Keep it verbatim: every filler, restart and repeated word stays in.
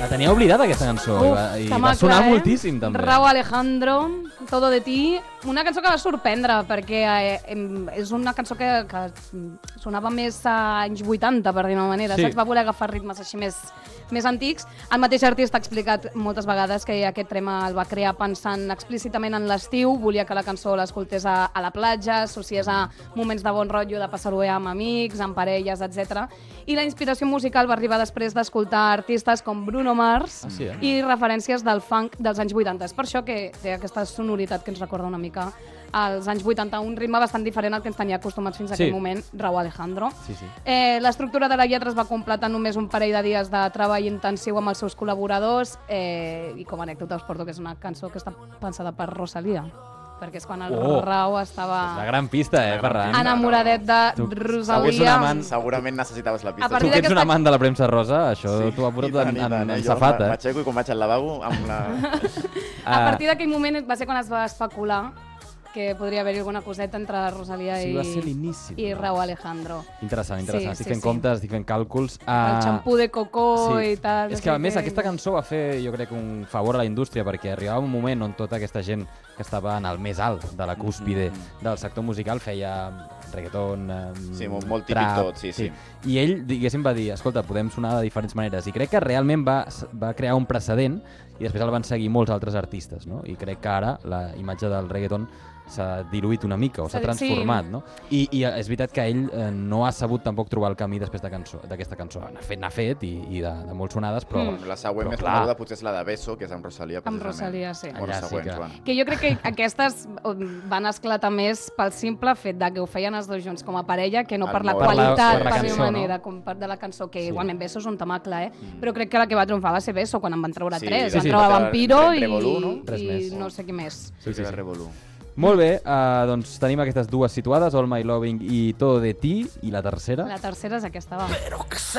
La tenia oblidada aquesta cançó. Uf, i va, i va sonar eh? moltíssim també. Rauw Alejandro, Todo de ti. Una cançó que va sorprendre perquè eh, és una cançó que, que sonava més a anys vuitanta, per dir-ho manera. Sí. Saps? Va voler agafar ritmes així més, més antics. El mateix artista ha explicat moltes vegades que aquest tema el va crear pensant explícitament en l'estiu, volia que la cançó l'escoltés a, a la platja, associés a moments de bon rotllo, de passar-ho bé amb amics, amb parelles, etcètera. I la inspiració musical va arribar després d'escoltar artistes com Bruno Mars ah, sí, eh? i referències del funk dels anys vuitanta. És per això que té aquesta sonoritat que ens recorda una mica als anys vuitanta, un ritme bastant diferent al que ens tenia acostumats fins a sí. aquell moment, Rauw Alejandro. Sí, sí. Eh, l'estructura de la lletra es va completar només un parell de dies de treball intensiu amb els seus col·laboradors eh, i com a anècdota us porto que és una cançó que està pensada per Rosalía, perquè és quan el oh, Rauw estava... És una gran pista, eh, Ferran? Enamoradet de tu, Rosalia. Amant, segurament necessitaves la pista. Tu que ets un amant de la premsa rosa, això sí, t'ho ha portat en, en, en, en safat, eh? M'aixeco i quan vaig al lavabo amb la... A partir d'aquell moment va ser quan es va especular que podria haver-hi alguna coseta entre Rosalia sí, i, i Rauw Alejandro. Interessant, interessant. Sí, estic sí, fent sí. comptes, estic fent càlculs. Uh... El xampú de cocó sí. i tal. És que, a més, que... aquesta cançó va fer, jo crec, un favor a la indústria, perquè arribava un moment on tota aquesta gent que estava en el més alt de la cúspide mm-hmm. del sector musical feia reggaeton, um, sí, molt, molt típic trap, tot, sí, sí, sí. I ell, diguéssim, va dir, escolta, podem sonar de diferents maneres. I crec que realment va, va crear un precedent i després el van seguir molts altres artistes, no? I crec que ara la imatge del reggaeton s'ha diluït una mica o s'ha transformat, sí. no? I, I és veritat que ell eh, no ha sabut tampoc trobar el camí després d'aquesta cançó. cançó. N'ha fet, n'ha fet i, i de, de molt sonades, però... Mm. La següent més coneguda potser és la de Beso, que és amb Rosalia, precisament. Amb Rosalia, sí. Allà sí que... Van. que jo crec que aquestes van esclatar més pel simple fet de que ho feien els dos junts com a parella, que no per la qualitat, per, per la manera, com per de la cançó, que sí. igualment Beso és un temacle, eh? Mm. Però crec que la que va triomfar va ser Beso, quan en van treure sí, tres. Sí, van sí, treure Vampiro i, Revolú, no? i no sé què més. Sí, sí, sí. Revolú. Molt bé, uh, doncs tenim aquestes dues situades, All My Loving i Todo de ti, i la tercera? La tercera és aquesta, va.